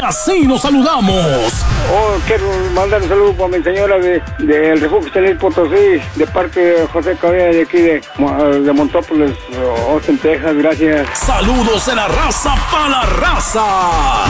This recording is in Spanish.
así nos saludamos. Oh, quiero mandar un saludo para mi señora del Refugio San Luis Potosí, de parte de José Cabella, de aquí de Montópolis, Austin, Texas. Gracias. Saludos de la raza para la raza.